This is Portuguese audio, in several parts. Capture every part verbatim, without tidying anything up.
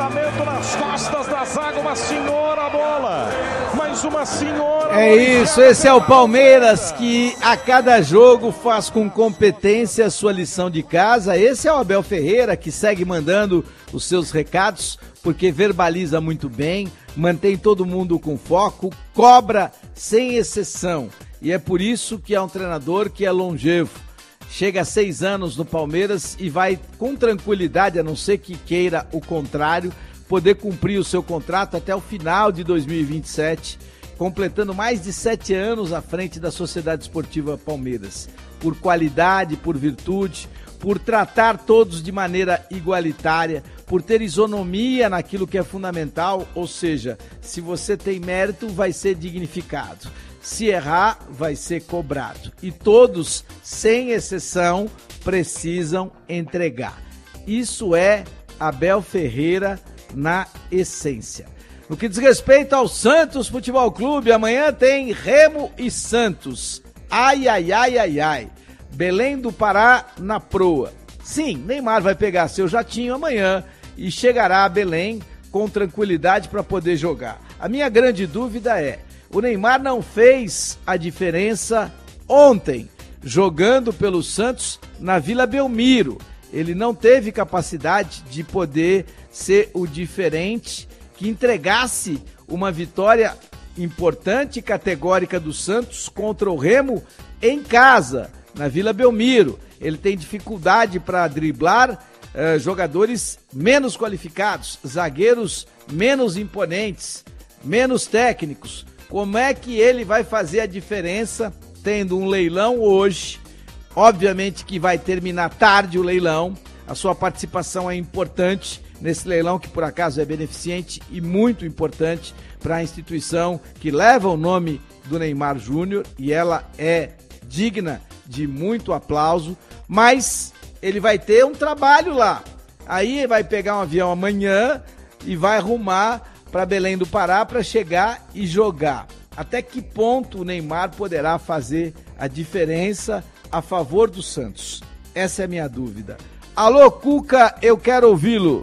Lançamento nas costas da zaga, uma senhora bola, mais uma senhora. É isso, esse é o Palmeiras que a cada jogo faz com competência a sua lição de casa. Esse é o Abel Ferreira que segue mandando os seus recados, porque verbaliza muito bem, mantém todo mundo com foco, cobra sem exceção. E é por isso que é um treinador que é longevo. Chega a seis anos no Palmeiras e vai com tranquilidade, a não ser que queira o contrário, poder cumprir o seu contrato até o final de dois mil e vinte e sete, completando mais de sete anos à frente da Sociedade Esportiva Palmeiras. Por qualidade, por virtude, por tratar todos de maneira igualitária, por ter isonomia naquilo que é fundamental, ou seja, se você tem mérito, vai ser dignificado. Se errar, vai ser cobrado. E todos, sem exceção, precisam entregar. Isso é Abel Ferreira na essência. No que diz respeito ao Santos Futebol Clube, amanhã tem Remo e Santos. Ai, ai, ai, ai, ai. Belém do Pará na proa. Sim, Neymar vai pegar seu jatinho amanhã e chegará a Belém com tranquilidade para poder jogar. A minha grande dúvida é, o Neymar não fez a diferença ontem, jogando pelo Santos na Vila Belmiro. Ele não teve capacidade de poder ser o diferente que entregasse uma vitória importante e categórica do Santos contra o Remo em casa, na Vila Belmiro. Ele tem dificuldade para driblar uh, jogadores menos qualificados, zagueiros menos imponentes, menos técnicos. Como é que ele vai fazer a diferença tendo um leilão hoje? Obviamente que vai terminar tarde o leilão, a sua participação é importante nesse leilão que por acaso é beneficente e muito importante para a instituição que leva o nome do Neymar Júnior e ela é digna de muito aplauso, mas ele vai ter um trabalho lá. Aí vai pegar um avião amanhã e vai arrumar para Belém do Pará para chegar e jogar. Até que ponto o Neymar poderá fazer a diferença a favor do Santos? Essa é a minha dúvida. Alô, Cuca, eu quero ouvi-lo.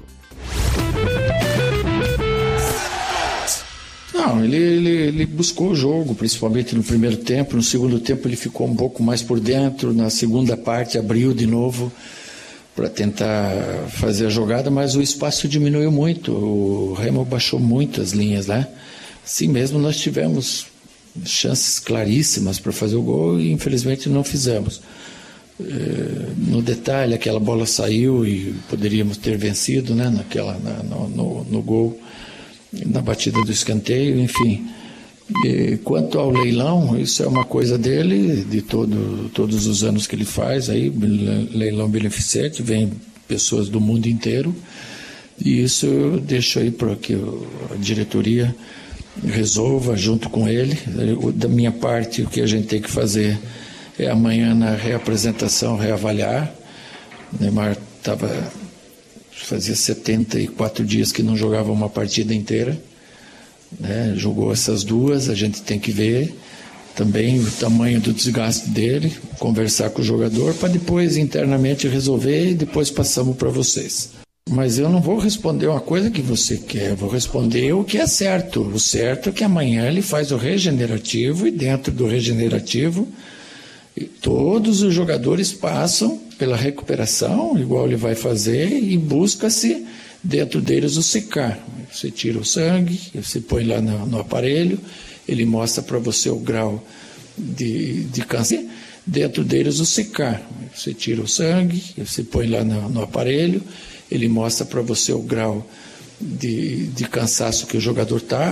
Não, ele, ele, ele buscou o jogo, principalmente no primeiro tempo. No segundo tempo ele ficou um pouco mais por dentro. Na segunda parte abriu de novo para tentar fazer a jogada, mas o espaço diminuiu muito. O Remo baixou muito as linhas, né? Assim mesmo nós tivemos chances claríssimas para fazer o gol e infelizmente não fizemos. No detalhe, aquela bola saiu e poderíamos ter vencido, né? Naquela, na, no, no, no gol, na batida do escanteio, enfim. E quanto ao leilão, isso é uma coisa dele, de todo, todos os anos que ele faz, aí, leilão beneficente, vem pessoas do mundo inteiro, e isso eu deixo aí para que a diretoria resolva junto com ele. Da minha parte, o que a gente tem que fazer é amanhã na reapresentação reavaliar. O Neymar estava, fazia setenta e quatro dias que não jogava uma partida inteira, né? Jogou essas duas, a gente tem que ver também o tamanho do desgaste dele, conversar com o jogador para depois internamente resolver e depois passamos para vocês. Mas eu não vou responder uma coisa que você quer, vou responder o que é certo. O certo é que amanhã ele faz o regenerativo e dentro do regenerativo todos os jogadores passam pela recuperação, igual ele vai fazer, e busca-se dentro deles o secar. Você tira o sangue, você põe lá no, no aparelho, ele mostra para você o grau de, de câncer. Dentro deles o secar. Você tira o sangue, você põe lá no, no aparelho, ele mostra para você o grau de, de cansaço que o jogador está.